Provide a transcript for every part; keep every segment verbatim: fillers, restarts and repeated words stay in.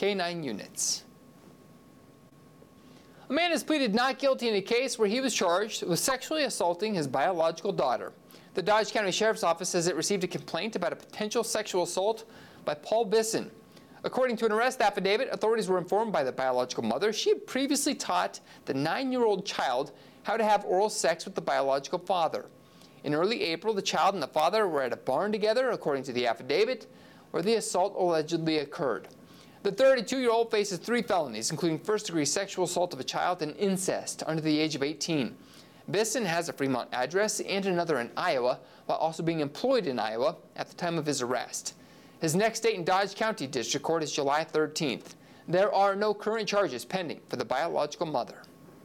canine units. A man has pleaded not guilty in a case where he was charged with sexually assaulting his biological daughter. The Dodge County Sheriff's Office says it received a complaint about a potential sexual assault by Paul Bisson. According to an arrest affidavit, authorities were informed by the biological mother she had previously taught the nine-year-old child how to have oral sex with the biological father. In early April, the child and the father were at a barn together, according to the affidavit, where the assault allegedly occurred. The thirty-two-year-old faces three felonies, including first-degree sexual assault of a child and incest under the age of eighteen. Bisson has a Fremont address and another in Iowa, while also being employed in Iowa at the time of his arrest. His next date in Dodge County District Court is July thirteenth. There are no current charges pending for the biological mother.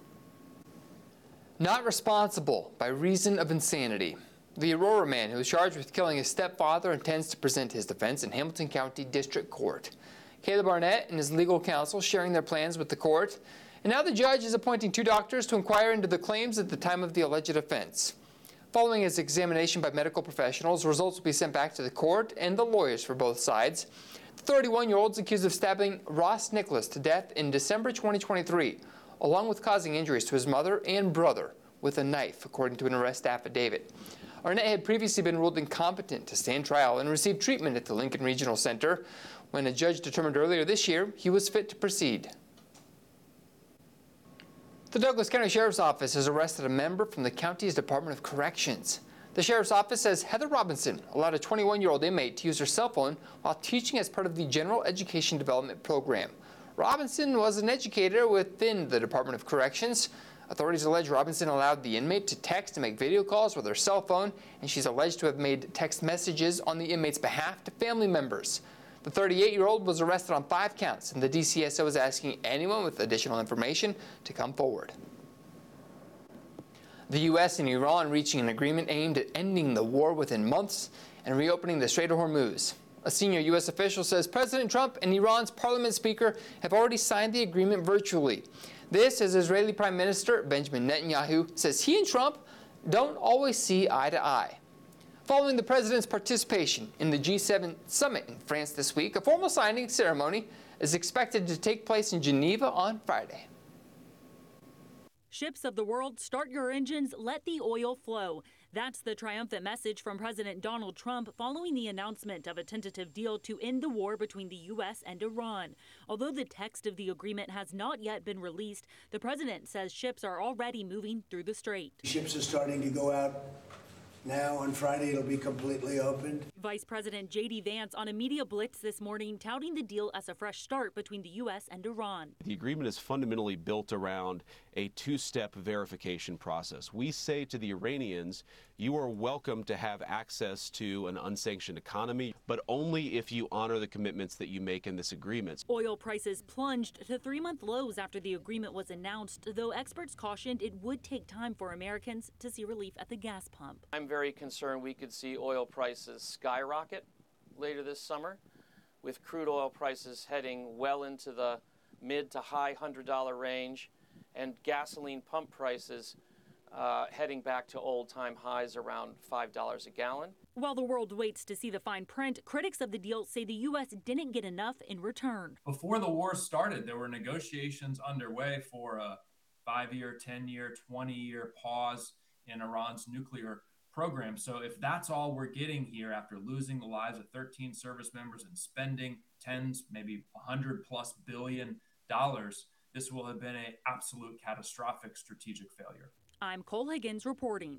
Not responsible by reason of insanity. The Aurora man who was charged with killing his stepfather intends to present his defense in Hamilton County District Court. Caleb Arnett and his legal counsel sharing their plans with the court, and now the judge is appointing two doctors to inquire into the claims at the time of the alleged offense. Following his examination by medical professionals, results will be sent back to the court and the lawyers for both sides. The thirty-one-year-old is accused of stabbing Ross Nicholas to death in December twenty twenty-three, along with causing injuries to his mother and brother with a knife, according to an arrest affidavit. Arnett had previously been ruled incompetent to stand trial and received treatment at the Lincoln Regional Center, when a judge determined earlier this year he was fit to proceed. The Douglas County Sheriff's Office has arrested a member from the county's Department of Corrections. The Sheriff's Office says Heather Robinson allowed a twenty-one-year-old inmate to use her cell phone while teaching as part of the General Education Development Program. Robinson was an educator within the Department of Corrections. Authorities allege Robinson allowed the inmate to text and make video calls with her cell phone, and she's alleged to have made text messages on the inmate's behalf to family members. The thirty-eight-year-old was arrested on five counts, and the D C S O is asking anyone with additional information to come forward. The U S and Iran reaching an agreement aimed at ending the war within months and reopening the Strait of Hormuz. A senior U S official says President Trump and Iran's parliament speaker have already signed the agreement virtually. This, as Israeli Prime Minister Benjamin Netanyahu says he and Trump don't always see eye to eye. Following the president's participation in the G seven summit in France this week, a formal signing ceremony is expected to take place in Geneva on Friday. Ships of the world, start your engines, let the oil flow. That's the triumphant message from President Donald Trump following the announcement of a tentative deal to end the war between the U S and Iran. Although the text of the agreement has not yet been released, the president says ships are already moving through the strait. Ships are starting to go out. Now, on Friday, it'll be completely opened. Vice President J D Vance on a media blitz this morning touting the deal as a fresh start between the U S and Iran. The agreement is fundamentally built around a two-step verification process. We say to the Iranians, you are welcome to have access to an unsanctioned economy, but only if you honor the commitments that you make in this agreement. Oil prices plunged to three-month lows after the agreement was announced, though experts cautioned it would take time for Americans to see relief at the gas pump. I'm very concerned we could see oil prices skyrocket later this summer, with crude oil prices heading well into the mid to high one hundred dollar range and gasoline pump prices uh, heading back to old-time highs around five dollars a gallon. While the world waits to see the fine print, critics of the deal say the U S didn't get enough in return. Before the war started, there were negotiations underway for a five-year, ten-year, twenty-year pause in Iran's nuclear program. So if that's all we're getting here after losing the lives of thirteen service members and spending tens, maybe one hundred plus billion dollars, this will have been an absolute catastrophic strategic failure. I'm Cole Higgins reporting.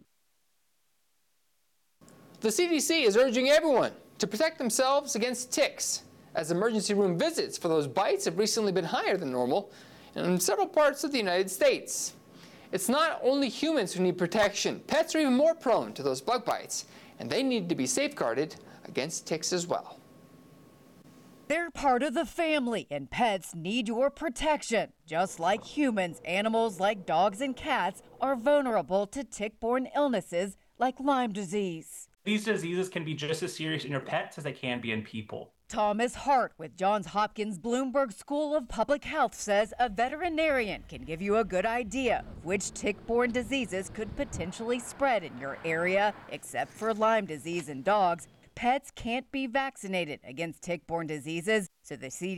The C D C is urging everyone to protect themselves against ticks, as emergency room visits for those bites have recently been higher than normal in several parts of the United States. It's not only humans who need protection. Pets are even more prone to those bug bites, and they need to be safeguarded against ticks as well. They're part of the family, and pets need your protection. Just like humans, animals like dogs and cats are vulnerable to tick-borne illnesses like Lyme disease. These diseases can be just as serious in your pets as they can be in people. Thomas Hart with Johns Hopkins Bloomberg School of Public Health says a veterinarian can give you a good idea of which tick-borne diseases could potentially spread in your area. Except for Lyme disease in dogs, pets can't be vaccinated against tick-borne diseases, so the C